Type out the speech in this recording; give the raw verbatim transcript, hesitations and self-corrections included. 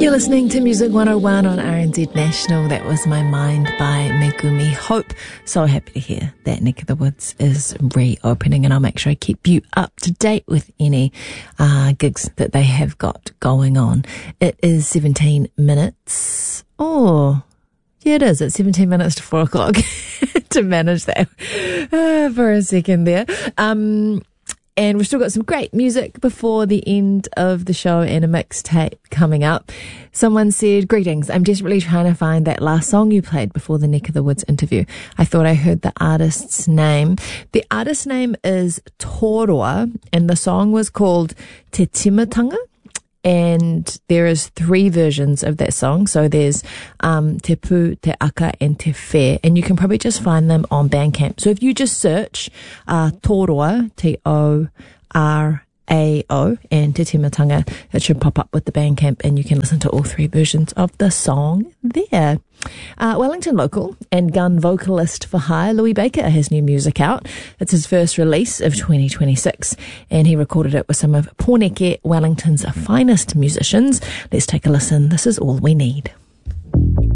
You're listening to Music one oh one on R N Z National. That was My Mind by Megumi Hope. So happy to hear that Neck of the Woods is reopening, and I'll make sure I keep you up to date with any uh, gigs that they have got going on. It is seventeen minutes. Oh, yeah, it is. It's seventeen minutes to four o'clock to manage that uh, for a second there. Um... And we've still got some great music before the end of the show and a mixtape coming up. Someone said, "Greetings, I'm desperately trying to find that last song you played before the Neck of the Woods interview. I thought I heard the artist's name." The artist's name is Toroa, and the song was called Te Timatanga. And there is three versions of that song. So there's um, Te Pū, Te Aka, and Te Whē. And you can probably just find them on Bandcamp. So if you just search uh, Toroa, T O R A O, and Te Timatanga, it should pop up with the Bandcamp, and you can listen to all three versions of the song there. Uh, Wellington local and gun vocalist for hire Louis Baker has new music out. It's his first release of twenty twenty-six, and he recorded it with some of Pōneke, Wellington's finest musicians. Let's take a listen. This is All We Need.